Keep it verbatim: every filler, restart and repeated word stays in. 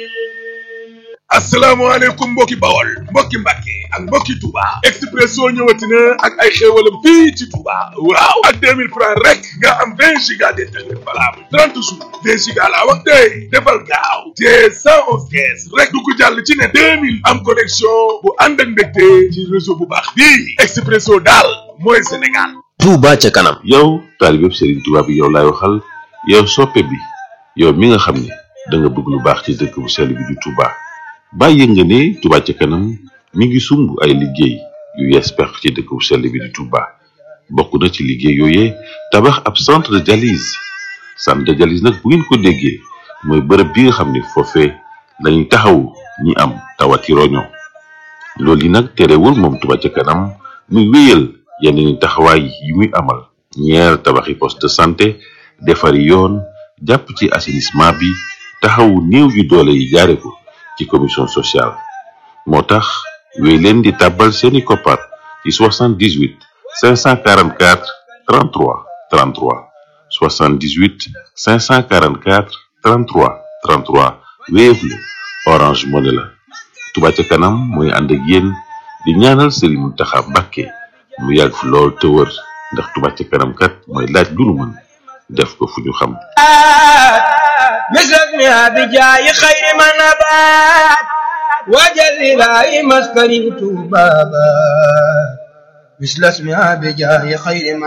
asalaamaaleykum mbokki Bawol mbokki Mbàkke ak mbokki Touba Expresso ñëwati na ak ay xéewalam fii ci Touba waaw ak deux mille francs rek nga am vingt giga d'internet valable trente jours vingt giga laa wax tey defal gaaw te cent onze caisse rek du ko jàll ci ne deux mille am connexion bu ànd ak mbégte ci réseau bu baax bii Expresso daal mooy Sénégal. Touba ca kanam. yow taalibe Serigne Touba bi yow laay waxal yow soppe bi yow mi nga xam ne da nga bëgg lu baax ci dëkk bu sell bi di Touba. bàyyi nga ne Touba ca kanam mi ngi sumb ay liggéey yu yees pex ci dëkk bu sell bi di Touba bokk na ci liggéey yooyee tabax ab centre de dialyse centre de dialyse nag bu ngeen ko déggee mooy bërëb bi nga xam ne foofee lañuy taxawu ñi am tawati roño loolu yi nag terewul moom Touba ca kanam muy wéyal yeneen taxawaay yi muy amal ñeer tabaxi poste de santé defari yoon jàpp ci assainissement bi taxawu néew yu doole yi jaare ko ci commission sociale moo tax wéy leen di tàbbal seeni koppar ci soixante-dix-huit cinq cent quarante-quatre trente-trois trente-trois soixante-dix-huit cinq cent quarante-quatre trente-trois trente-trois Wave la Orange Money la Touba ca kanam mooy ànd ak yéen di ñaanal Serigne Mountakha Mbacké mu yàgg fi lool te wër ndax Touba ca kanam kat mooy laaj lu nu mën def ko fu ñu xam مثلنا بجاي خير من نبات وجل لا مسكن بابا مثل اسمها بجاي خير من